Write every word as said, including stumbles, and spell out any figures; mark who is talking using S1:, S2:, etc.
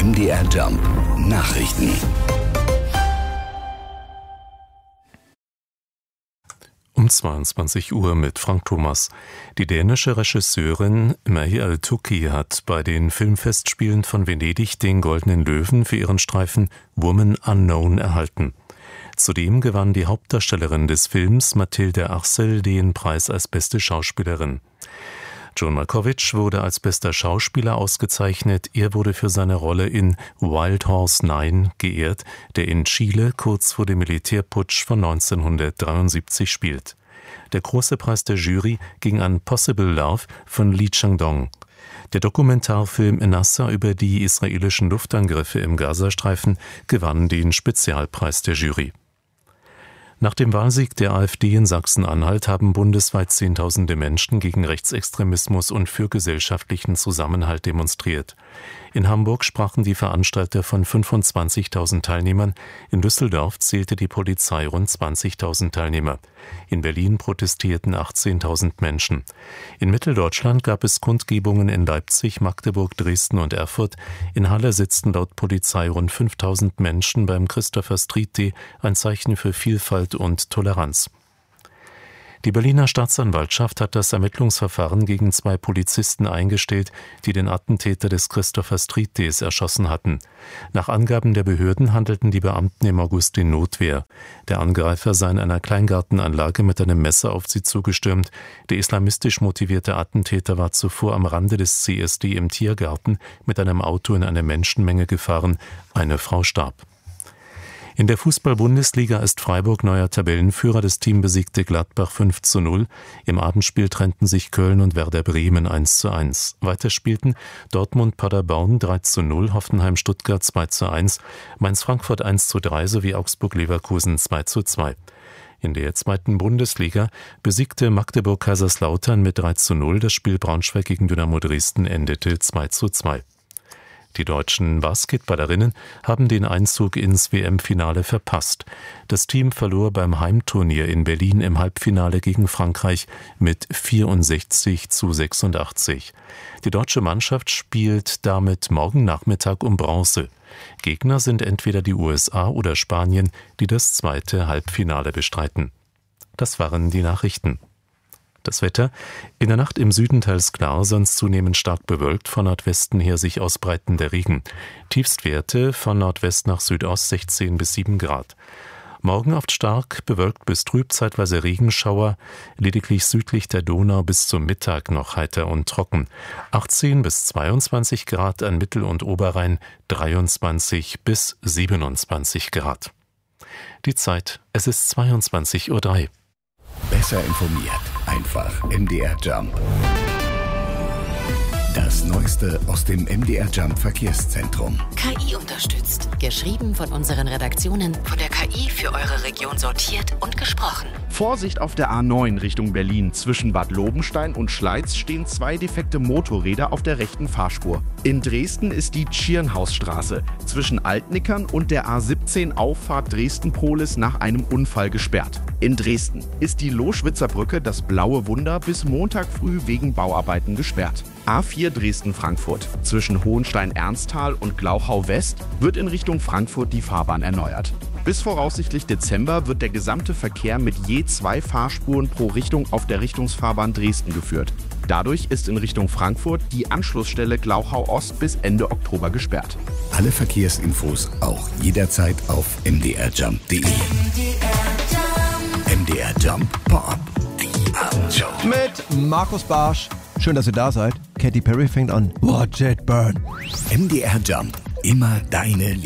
S1: M D R Jump Nachrichten.
S2: Um zweiundzwanzig Uhr mit Frank Thomas. Die dänische Regisseurin Mahi Al-Tuki hat bei den Filmfestspielen von Venedig den Goldenen Löwen für ihren Streifen Woman Unknown erhalten. Zudem gewann die Hauptdarstellerin des Films, Mathilde Arcel, den Preis als beste Schauspielerin. John Malkovich wurde als bester Schauspieler ausgezeichnet. Er wurde für seine Rolle in Wild Horse neun geehrt, der in Chile kurz vor dem Militärputsch von neunzehnhundertdreiundsiebzig spielt. Der große Preis der Jury ging an Possible Love von Lee Chang-dong. Der Dokumentarfilm Nasser über die israelischen Luftangriffe im Gazastreifen gewann den Spezialpreis der Jury. Nach dem Wahlsieg der AfD in Sachsen-Anhalt haben bundesweit Zehntausende Menschen gegen Rechtsextremismus und für gesellschaftlichen Zusammenhalt demonstriert. In Hamburg sprachen die Veranstalter von fünfundzwanzigtausend Teilnehmern, in Düsseldorf zählte die Polizei rund zwanzigtausend Teilnehmer. In Berlin protestierten achtzehntausend Menschen. In Mitteldeutschland gab es Kundgebungen in Leipzig, Magdeburg, Dresden und Erfurt. In Halle sitzten laut Polizei rund fünftausend Menschen beim Christopher Street Day, ein Zeichen für Vielfalt und Toleranz. Die Berliner Staatsanwaltschaft hat das Ermittlungsverfahren gegen zwei Polizisten eingestellt, die den Attentäter des Christopher Street Days erschossen hatten. Nach Angaben der Behörden handelten die Beamten im August in Notwehr. Der Angreifer sei in einer Kleingartenanlage mit einem Messer auf sie zugestürmt. Der islamistisch motivierte Attentäter war zuvor am Rande des C S D im Tiergarten mit einem Auto in eine Menschenmenge gefahren. Eine Frau starb. In der Fußball-Bundesliga ist Freiburg neuer Tabellenführer. Das Team besiegte Gladbach fünf zu null. Im Abendspiel trennten sich Köln und Werder Bremen eins zu eins. Weiter spielten Dortmund Paderborn drei zu null, Hoffenheim Stuttgart zwei zu eins, Mainz Frankfurt eins zu drei sowie Augsburg Leverkusen zwei zu zwei. In der zweiten Bundesliga besiegte Magdeburg Kaiserslautern mit drei zu null. Das Spiel Braunschweig gegen Dynamo Dresden endete zwei zu zwei. Die deutschen Basketballerinnen haben den Einzug ins W M-Finale verpasst. Das Team verlor beim Heimturnier in Berlin im Halbfinale gegen Frankreich mit vierundsechzig zu sechsundachtzig. Die deutsche Mannschaft spielt damit morgen Nachmittag um Bronze. Gegner sind entweder die U S A oder Spanien, die das zweite Halbfinale bestreiten. Das waren die Nachrichten. Das Wetter: in der Nacht im Süden teils klar, sonst zunehmend stark bewölkt, von Nordwesten her sich ausbreitender Regen. Tiefstwerte von Nordwest nach Südost sechzehn bis sieben Grad. Morgen oft stark bewölkt bis trüb, zeitweise Regenschauer, lediglich südlich der Donau bis zum Mittag noch heiter und trocken. achtzehn bis zweiundzwanzig Grad an Mittel- und Oberrhein, dreiundzwanzig bis siebenundzwanzig Grad. Die Zeit: es ist zweiundzwanzig Uhr drei.
S1: Besser informiert, einfach M D R Jump. Das Neueste aus dem M D R Jump Verkehrszentrum.
S3: K I unterstützt. Geschrieben von unseren Redaktionen, von der K I für eure Region sortiert und gesprochen.
S4: Vorsicht auf der A neun Richtung Berlin. Zwischen Bad Lobenstein und Schleiz stehen zwei defekte Motorräder auf der rechten Fahrspur. In Dresden ist die Tschirnhausstraße zwischen Altnickern und der A siebzehn Auffahrt Dresden-Polis nach einem Unfall gesperrt. In Dresden ist die Loschwitzer Brücke, das Blaue Wunder, bis Montag früh wegen Bauarbeiten gesperrt. A vier Dresden-Frankfurt. Zwischen Hohenstein-Ernsthal und Glauchau-West wird in Richtung Frankfurt die Fahrbahn erneuert. Bis voraussichtlich Dezember wird der gesamte Verkehr mit je zwei Fahrspuren pro Richtung auf der Richtungsfahrbahn Dresden geführt. Dadurch ist in Richtung Frankfurt die Anschlussstelle Glauchau Ost bis Ende Oktober gesperrt.
S1: Alle Verkehrsinfos auch jederzeit auf m d r jump punkt d e. M D R Jump Pop. Die Abendshow.
S5: Mit Markus Barsch. Schön, dass ihr da seid. Katy Perry fängt an. Watch it burn.
S1: M D R Jump. Immer deine